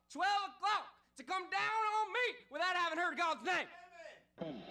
12 o'clock to come down on me without having heard God's name. Amen.